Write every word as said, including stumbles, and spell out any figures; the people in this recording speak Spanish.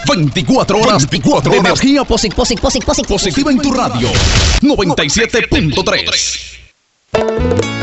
veinticuatro horas, veinticuatro horas. Energía posi- posi- posi- posi- positiva en tu radio. noventa y siete punto tres.